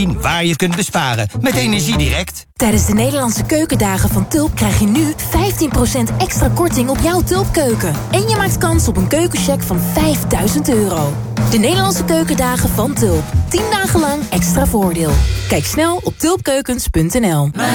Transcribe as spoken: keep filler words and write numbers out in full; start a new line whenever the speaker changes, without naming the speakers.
waar je kunt besparen met Energiedirect.
Tijdens de Nederlandse keukendagen van Tulp krijg je nu vijftien procent extra korting op jouw Tulpkeuken. En je maakt kans op een keukencheck van vijfduizend euro. De Nederlandse keukendagen van Tulp. tien dagen lang extra voordeel. Kijk snel op tulpkeukens punt n l.